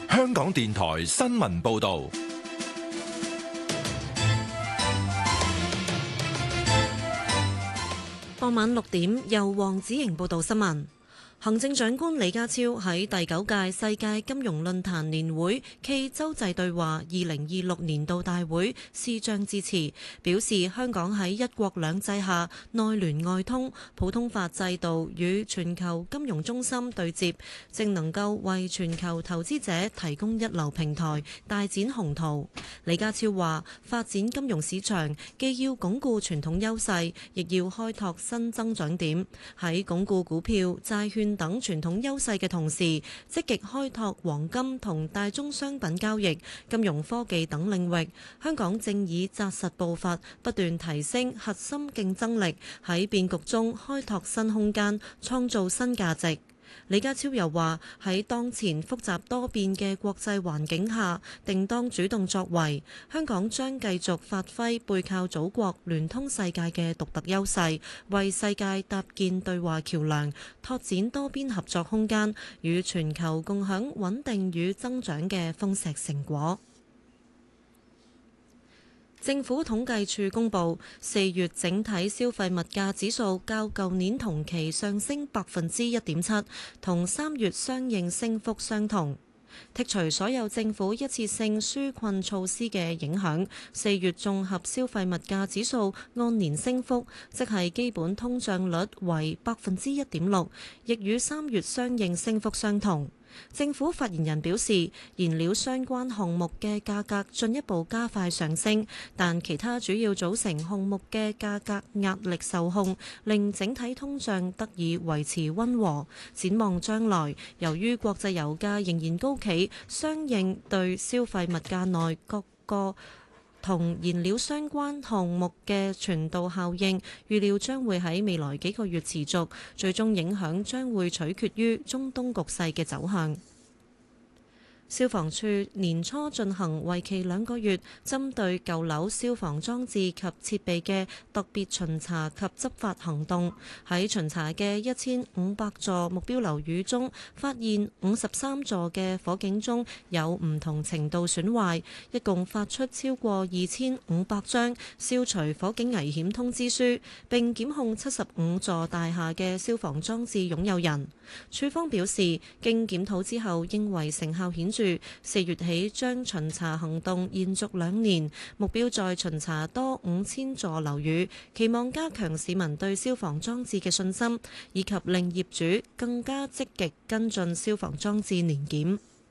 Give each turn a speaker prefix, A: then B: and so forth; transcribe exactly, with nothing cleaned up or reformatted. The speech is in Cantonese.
A: 香港電台新聞報道。
B: 傍晚六點，由黃子瑩報道新聞。行政長官李家超喺第九屆世界金融論壇年會暨洲際對話二零二六年度大會視像致辭，表示香港喺一國兩制下內聯外通，普通法制度與全球金融中心對接，正能夠為全球投資者提供一流平台，大展宏圖。李家超話：發展金融市場既要鞏固傳統優勢，亦要開拓新增長點，喺鞏固股票、債券等傳統優勢嘅同時，積極開拓黃金同大宗商品交易、金融科技等領域。香港正以紮實步伐，不斷提升核心競爭力，喺變局中開拓新空間，創造新價值。李家超又話：喺當前複雜多變嘅國際環境下，定當主動作為。香港將繼續發揮背靠祖國、聯通世界嘅獨特優勢，為世界搭建對話橋梁，拓展多邊合作空間，與全球共享穩定與增長嘅豐碩成果。政府統計處公佈，四月整體消費物價指數較舊年同期上升百分之一點七，同三月相應升幅相同。剔除所有政府一次性紓困措施嘅影響，四月綜合消費物價指數按年升幅，即係基本通脹率為百分之一點六，亦與三月相應升幅相同。政府發言人表示，燃料相關項目嘅價格進一步加快上升，但其他主要組成項目嘅價格壓力受控，令整體通脹得以維持溫和。展望將來，由於國際油價仍然高企，相應對消費物價內各個同燃料相關項目嘅傳導效應，預料將會喺未來幾個月持續，最終影響將會取決於中東局勢嘅走向。消防處年初進行為期兩個月，針對舊樓消防裝置及設備嘅特別巡查及執法行動。喺巡查嘅一千五百座目標樓宇中，發現五十三座嘅火警鐘有唔同程度損壞，一共發出超過二千五百張消除火警危險通知書，並檢控七十五座大廈嘅消防裝置擁有人。處方表示，經檢討之後，認為成效顯著。四月起將巡查行動延續兩年，目標再巡查多五千座樓宇，期望加強市民對消防裝置嘅信心，以及令業主更加積極跟進消防裝置年檢。